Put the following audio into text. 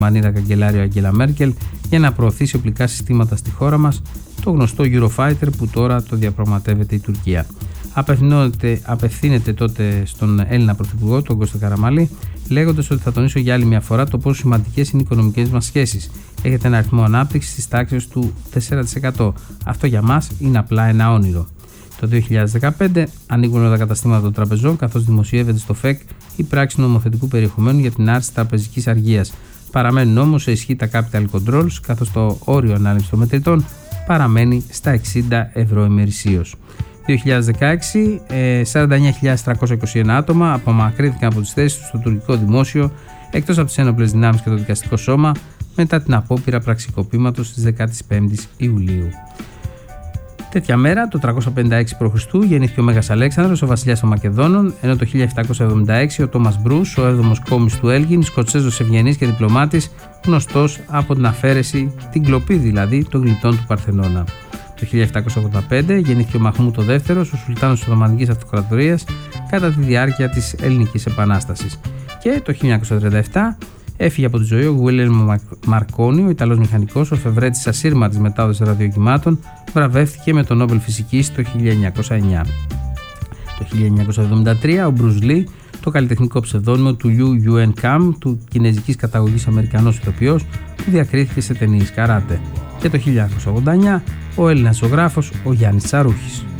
Γερμανίδα καγκελάριο Αγγέλα Μέρκελ για να προωθήσει οπλικά συστήματα στη χώρα μας, το γνωστό Eurofighter που τώρα το διαπραγματεύεται η Τουρκία. Απευθύνεται τότε στον Έλληνα Πρωθυπουργό, τον Κώστα Καραμανλή, λέγοντας ότι θα τονίσω για άλλη μια φορά το πόσο σημαντικές είναι οι οικονομικές μας σχέσεις. Έχετε ένα αριθμό ανάπτυξης της τάξης του 4%. Αυτό για μας είναι απλά ένα όνειρο. Το 2015 ανοίγουν τα καταστήματα των τραπεζών, καθώς δημοσιεύεται στο ΦΕΚ η πράξη νομοθετικού περιεχομένου για την άρση τραπεζικής αργίας. Παραμένουν όμως σε ισχύ τα capital controls, καθώς το όριο ανάληψης των μετρητών παραμένει στα 60 ευρώ ημερησίως. 2016, 49.321 άτομα απομακρύνθηκαν από τις θέσεις τους στο τουρκικό δημόσιο, εκτός από τις ένοπλες δυνάμεις και το δικαστικό σώμα, μετά την απόπειρα πραξικοπήματος της 15ης Ιουλίου. Τέτοια μέρα, το 356 π.Χ., γεννήθηκε ο Μέγας Αλέξανδρος, ο βασιλιάς των Μακεδόνων, ενώ το 1776 ο Τόμας Μπρους, ο 7ος κόμης του Έλγιν, Σκοτσέζος ευγενής και διπλωμάτης, γνωστός από την αφαίρεση, την κλοπή δηλαδή, των γλυπτών του Παρθενώνα. Το 1785 γεννήθηκε ο Μαχμούτ ο δεύτερος, ο Σουλτάνος της Οθωμανικής Αυτοκρατορίας, κατά τη διάρκεια της Ελληνικής Επανάστασης. Και το 1937 έφυγε από τη ζωή ο Γουίλεμ Μαρκόνι, ο Ιταλός μηχανικός, ο εφευρέτης ασύρματης μετάδοσης ραδιοκυμάτων, βραβεύτηκε με το Νόμπελ Φυσικής το 1909. Το 1973 ο Μπρουζ Λι, το καλλιτεχνικό ψευδόνυμο του Liu Yuen Cam, του κινέζικης καταγωγής Αμερικανός ηθοποιός, που διακρίθηκε σε ταινίες καράτε. Και το 1989 ο Έλληνας ζωγράφος ο Γιάννης Τσαρούχης.